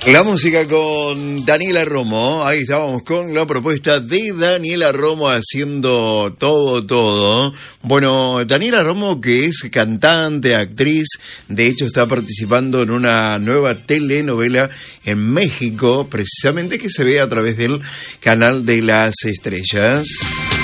La música con Daniela Romo, ahí estábamos con la propuesta de Daniela Romo haciendo todo. Bueno, Daniela Romo, que es cantante, actriz, de hecho está participando en una nueva telenovela en México, precisamente que se ve a través del canal de las estrellas.